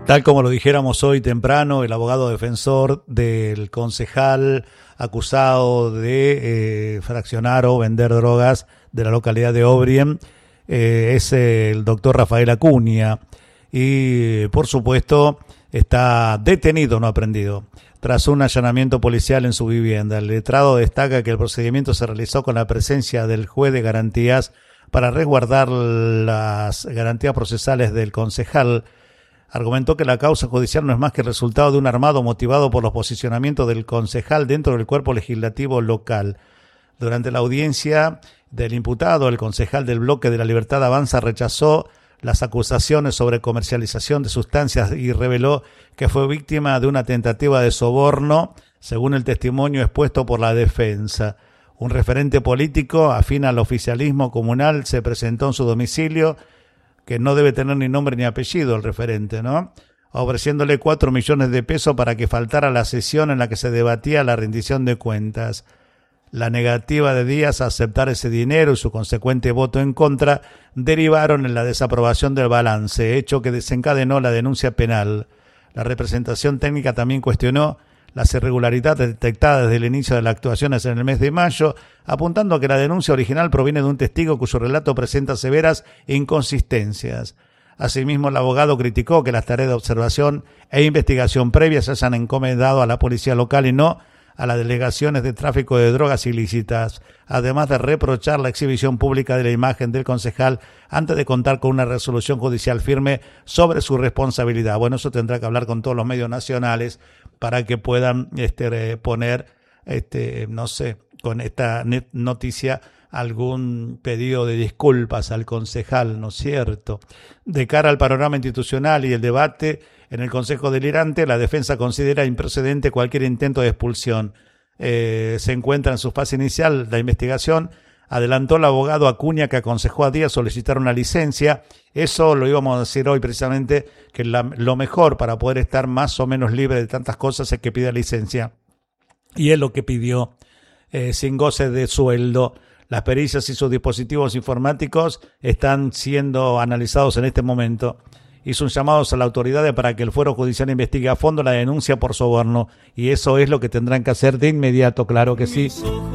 Tal como lo dijéramos hoy temprano, el abogado defensor del concejal acusado de fraccionar o vender drogas de la localidad de Obrien es el doctor Rafael Acuña y por supuesto está detenido, no aprendido, tras un allanamiento policial en su vivienda. El letrado destaca que el procedimiento se realizó con la presencia del juez de garantías para resguardar las garantías procesales del concejal. Argumentó que la causa judicial no es más que el resultado de un armado motivado por los posicionamientos del concejal dentro del cuerpo legislativo local. Durante la audiencia del imputado, el concejal del bloque de la Libertad Avanza rechazó las acusaciones sobre comercialización de sustancias y reveló que fue víctima de una tentativa de soborno, según el testimonio expuesto por la defensa. Un referente político afín al oficialismo comunal se presentó en su domicilio, que no debe tener ni nombre ni apellido el referente, ¿no?, ofreciéndole 4 millones de pesos para que faltara la sesión en la que se debatía la rendición de cuentas. La negativa de Díaz a aceptar ese dinero y su consecuente voto en contra derivaron en la desaprobación del balance, hecho que desencadenó la denuncia penal. La representación técnica también cuestionó las irregularidades detectadas desde el inicio de las actuaciones en el mes de mayo, apuntando a que la denuncia original proviene de un testigo cuyo relato presenta severas inconsistencias. Asimismo, el abogado criticó que las tareas de observación e investigación previas se hayan encomendado a la policía local y no a las delegaciones de tráfico de drogas ilícitas, además de reprochar la exhibición pública de la imagen del concejal antes de contar con una resolución judicial firme sobre su responsabilidad. Bueno, eso tendrá que hablar con todos los medios nacionales para que puedan poner, no sé, con esta noticia algún pedido de disculpas al concejal, ¿no es cierto? De cara al panorama institucional y el debate en el Consejo Deliberante, la defensa considera improcedente cualquier intento de expulsión. Se encuentra en su fase inicial la investigación. Adelantó el abogado Acuña que aconsejó a Díaz solicitar una licencia. Eso lo íbamos a decir hoy precisamente, que lo mejor para poder estar más o menos libre de tantas cosas es que pida licencia. Y es lo que pidió, sin goce de sueldo. Las pericias y sus dispositivos informáticos están siendo analizados en este momento. Hizo un llamado a las autoridades para que el Fuero Judicial investigue a fondo la denuncia por soborno. Y eso es lo que tendrán que hacer de inmediato, claro que sí.